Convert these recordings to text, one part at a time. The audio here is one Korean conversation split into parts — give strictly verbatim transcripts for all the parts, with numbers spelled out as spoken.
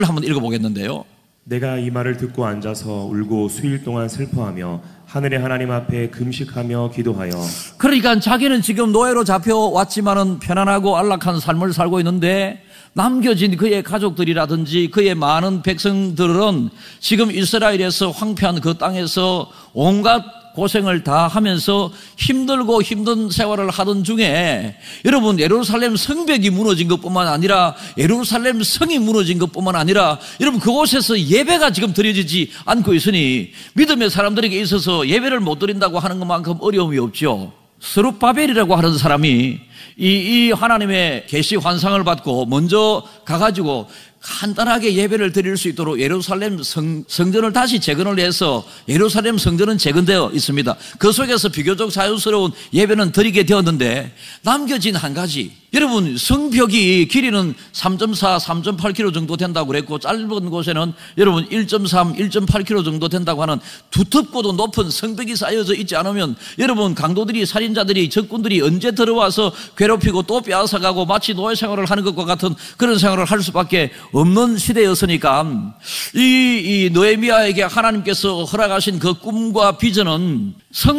한번 읽어보겠는데요. 내가 이 말을 듣고 앉아서 울고 수일 동안 슬퍼하며 하늘의 하나님 앞에 금식하며 기도하여. 그러니까 자기는 지금 노예로 잡혀왔지만은 편안하고 안락한 삶을 살고 있는데 남겨진 그의 가족들이라든지 그의 많은 백성들은 지금 이스라엘에서 황폐한 그 땅에서 온갖 고생을 다 하면서 힘들고 힘든 생활을 하던 중에 여러분 예루살렘 성벽이 무너진 것뿐만 아니라 예루살렘 성이 무너진 것뿐만 아니라 여러분 그곳에서 예배가 지금 드려지지 않고 있으니 믿음의 사람들에게 있어서 예배를 못 드린다고 하는 것만큼 어려움이 없죠. 스룹바벨이라고 하는 사람이 이, 이 하나님의 계시 환상을 받고 먼저 가가지고 간단하게 예배를 드릴 수 있도록 예루살렘 성, 성전을 다시 재건을 해서 예루살렘 성전은 재건되어 있습니다. 그 속에서 비교적 자유스러운 예배는 드리게 되었는데 남겨진 한 가지, 여러분 성벽이 길이는 삼 점 사, 삼 점 팔 킬로미터 정도 된다고 그랬고 짧은 곳에는 여러분 일 점 삼, 일 점 팔 킬로미터 정도 된다고 하는 두텁고도 높은 성벽이 쌓여져 있지 않으면 여러분 강도들이, 살인자들이, 적군들이 언제 들어와서 괴롭히고 또 빼앗아가고 마치 노예 생활을 하는 것과 같은 그런 생활을 할 수밖에 없는 시대였으니까 이, 이 느헤미야에게 하나님께서 허락하신 그 꿈과 비전은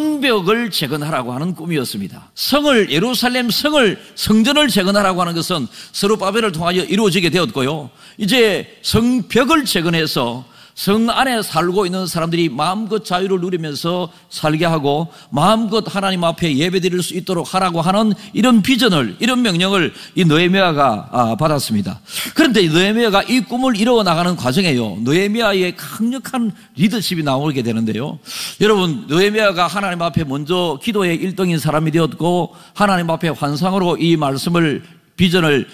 성벽을 재건하라고 하는 꿈이었습니다. 성을, 예루살렘 성을, 성전을 재건하라고 하는 것은 스룹바벨을 통하여 이루어지게 되었고요. 이제 성벽을 재건해서 성 안에 살고 있는 사람들이 마음껏 자유를 누리면서 살게 하고 마음껏 하나님 앞에 예배드릴 수 있도록 하라고 하는 이런 비전을, 이런 명령을 이 느헤미야가 받았습니다. 그런데 느헤미야가 이 꿈을 이루어 나가는 과정에요, 느헤미야의 강력한 리더십이 나오게 되는데요. 여러분, 느헤미야가 하나님 앞에 먼저 기도의 일 등인 사람이 되었고 하나님 앞에 환상으로 이 말씀을, 비전을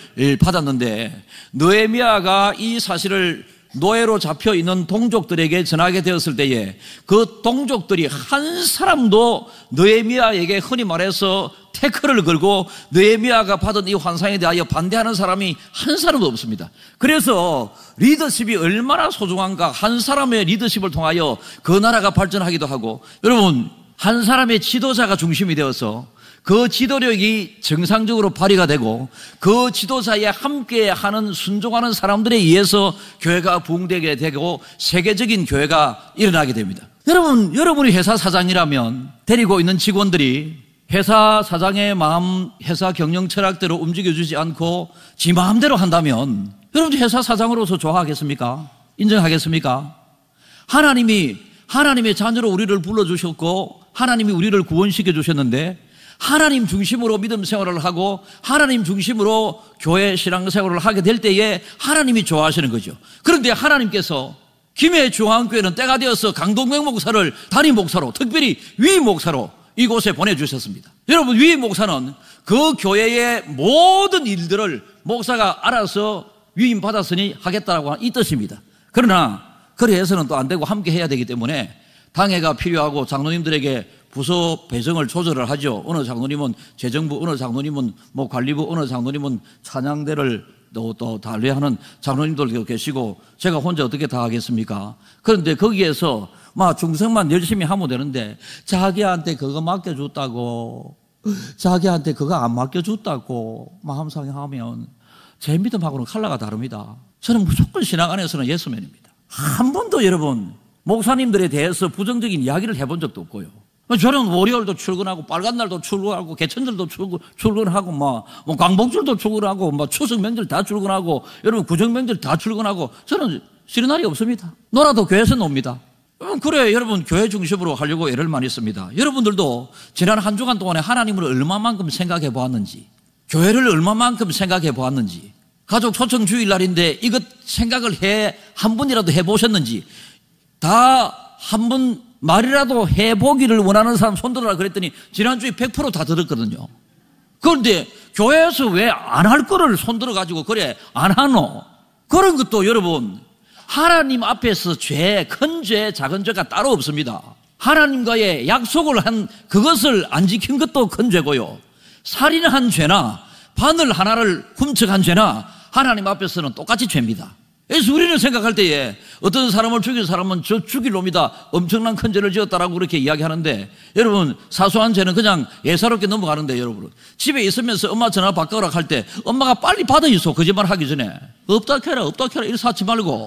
받았는데 느헤미야가 이 사실을 노예로 잡혀있는 동족들에게 전하게 되었을 때에 그 동족들이 한 사람도 느헤미야에게 흔히 말해서 태클을 걸고 느헤미야가 받은 이 환상에 대하여 반대하는 사람이 한 사람도 없습니다. 그래서 리더십이 얼마나 소중한가, 한 사람의 리더십을 통하여 그 나라가 발전하기도 하고, 여러분 한 사람의 지도자가 중심이 되어서 그 지도력이 정상적으로 발휘가 되고 그 지도자에 함께하는 순종하는 사람들에 의해서 교회가 부흥되게 되고 세계적인 교회가 일어나게 됩니다. 여러분, 여러분이 회사 사장이라면 데리고 있는 직원들이 회사 사장의 마음, 회사 경영 철학대로 움직여주지 않고 지 마음대로 한다면 여러분 회사 사장으로서 좋아하겠습니까? 인정하겠습니까? 하나님이 하나님의 자녀로 우리를 불러주셨고 하나님이 우리를 구원시켜 주셨는데 하나님 중심으로 믿음 생활을 하고 하나님 중심으로 교회 신앙생활을 하게 될 때에 하나님이 좋아하시는 거죠. 그런데 하나님께서 김해 중앙교회는 때가 되어서 강동명 목사를 담임 목사로, 특별히 위 목사로 이곳에 보내주셨습니다. 여러분, 위 목사는 그 교회의 모든 일들을 목사가 알아서 위임 받았으니 하겠다라고 하는 이 뜻입니다. 그러나 그래서는 또 안 되고 함께 해야 되기 때문에 당회가 필요하고 장로님들에게 부서 배정을 조절을 하죠. 어느 장로님은 재정부, 어느 장로님은 뭐 관리부, 어느 장로님은 찬양대를 또, 또 달리하는 장로님들도 계시고 제가 혼자 어떻게 다 하겠습니까? 그런데 거기에서 막 중생만 열심히 하면 되는데 자기한테 그거 맡겨줬다고, 자기한테 그거 안 맡겨줬다고 마음 상하면 제 믿음하고는 컬러가 다릅니다. 저는 무조건 신앙 안에서는 예수맨입니다. 한 번도 여러분 목사님들에 대해서 부정적인 이야기를 해본 적도 없고요. 저는 월요일도 출근하고 빨간 날도 출근하고 개천절도 출근, 출근하고 막 뭐 광복절도 출근하고 막 추석 명절 다 출근하고 여러분 구정 명절 다 출근하고 저는 쉬는 날이 없습니다. 놀아도 교회에서 놉니다. 그래 여러분 교회 중심으로 하려고 애를 많이 씁니다. 여러분들도 지난 한 주간 동안에 하나님을 얼마만큼 생각해 보았는지, 교회를 얼마만큼 생각해 보았는지, 가족 초청 주일날인데 이것 생각을 해 한 번이라도 해보셨는지, 다 한 번 말이라도 해보기를 원하는 사람 손들어라 그랬더니 지난주에 백 퍼센트 다 들었거든요. 그런데 교회에서 왜 안 할 거를 손들어가지고 그래 안 하노? 그런 것도 여러분 하나님 앞에서 죄, 큰 죄, 작은 죄가 따로 없습니다. 하나님과의 약속을 한 그것을 안 지킨 것도 큰 죄고요, 살인한 죄나 바늘 하나를 훔쳐간 죄나 하나님 앞에서는 똑같이 죄입니다. 그래서 우리는 생각할 때에 어떤 사람을 죽인 사람은 저 죽일 놈이다. 엄청난 큰 죄를 지었다라고 그렇게 이야기하는데, 여러분, 사소한 죄는 그냥 예사롭게 넘어가는데, 여러분. 집에 있으면서 엄마 전화 바꿔라 할 때 엄마가 빨리 받아 있어. 거짓말 하기 전에. 없다 캐라, 없다 캐라. 이렇게 사지 말고.